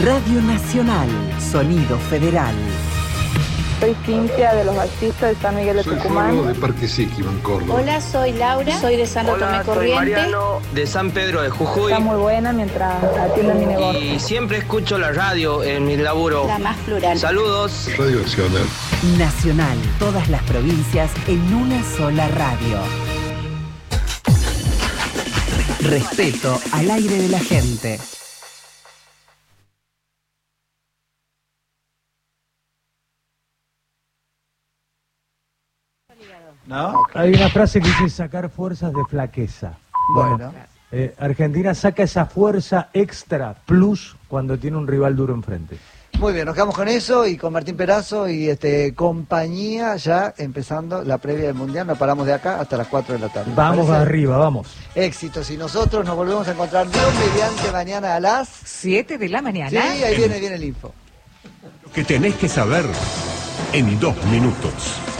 Radio Nacional, Sonido Federal. Soy Cintia de los Bautiztas de San Miguel de Tucumán. Soy de Parque Siquima, en Córdoba. Hola, soy Laura, soy de Santo Tomé Corrientes. Soy Mariano, de San Pedro de Jujuy. Está muy buena mientras atiendo mi negocio. Y siempre escucho la radio en mi laburo. La más plural. Saludos. Radio Nacional. Nacional, todas las provincias en una sola radio. Respeto al aire de la gente. ¿No? Hay una frase que dice sacar fuerzas de flaqueza. Bueno, Argentina saca esa fuerza extra, plus, cuando tiene un rival duro enfrente. Muy bien, nos quedamos con eso y con Martín Perazo y compañía ya empezando la previa del Mundial. Nos paramos de acá hasta las 4 de la tarde. Vamos arriba, vamos. Éxitos. Y nosotros nos volvemos a encontrar Dios mediante mañana a las 7 de la mañana. Sí, ahí viene el info. Lo que tenés que saber en 2 minutos.